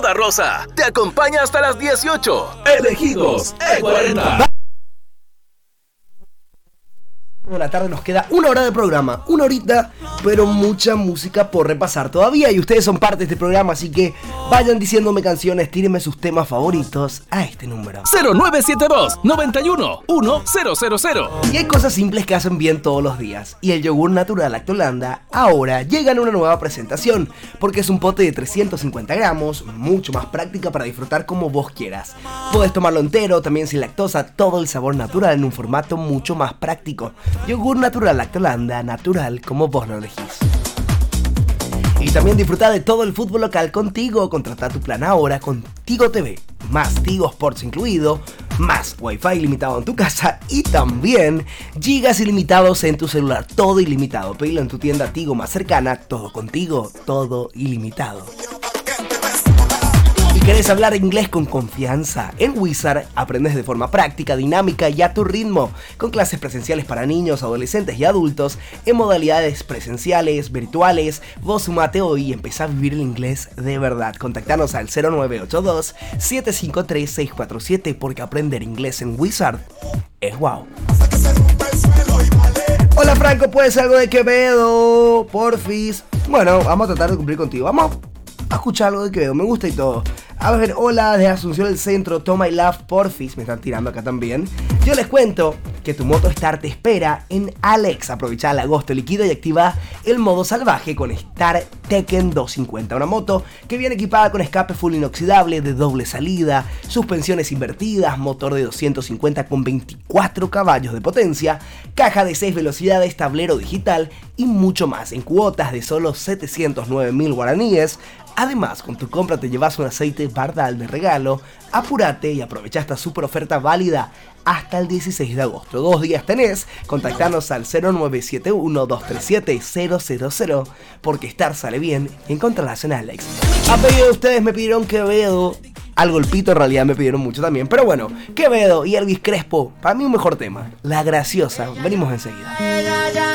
Boda Rosa te acompaña hasta las 18. Elegidos E40. De la tarde nos queda una hora de programa, una horita, pero mucha música por repasar todavía y ustedes son parte de este programa, así que vayan diciéndome canciones, tírenme sus temas favoritos a este número 0972 91 1000. Y hay cosas simples que hacen bien todos los días y el yogur natural Lactolanda ahora llega en una nueva presentación porque es un pote de 350 gramos, mucho más práctica para disfrutar como vos quieras. Puedes tomarlo entero, también sin lactosa, todo el sabor natural en un formato mucho más práctico. Yogur natural Lactolanda, natural como vos lo elegís. Y también disfruta de todo el fútbol local contigo. Contrata tu plan ahora con Tigo TV, más Tigo Sports incluido, más Wi-Fi ilimitado en tu casa y también gigas ilimitados en tu celular, todo ilimitado. Pedilo en tu tienda Tigo más cercana, todo contigo, todo ilimitado. ¿Querés hablar inglés con confianza? En Wizard aprendes de forma práctica, dinámica y a tu ritmo, con clases presenciales para niños, adolescentes y adultos, en modalidades presenciales, virtuales. Vos sumate hoy y empezá a vivir el inglés de verdad. Contactanos al 0982-753-647 porque aprender inglés en Wizard es wow. Hola Franco, ¿puedes algo de Quevedo? Porfis. Bueno, vamos a tratar de cumplir contigo. Vamos a escuchar algo de Quevedo, me gusta y todo. A ver, hola de Asunción del Centro, Toma y Love, porfis, me están tirando acá también. Yo les cuento que tu moto Star te espera en Alex. Aprovecha el agosto líquido y activa el modo salvaje con Star Tekken 250. Una moto que viene equipada con escape full inoxidable de doble salida, suspensiones invertidas, motor de 250 con 24 caballos de potencia, caja de 6 velocidades, tablero digital y mucho más en cuotas de solo 709.000 guaraníes. Además, con tu compra te llevas un aceite Bardal de regalo. Apúrate y aprovecha esta super oferta válida hasta el 16 de agosto. 2 días tenés. Contactanos al 0971-237-000 porque Star sale bien y encontrarás en Alex. A pedido de ustedes me pidieron Quevedo. Al golpito en realidad me pidieron mucho también. Pero bueno, Quevedo y Elvis Crespo, para mí un mejor tema. La Graciosa. Venimos enseguida.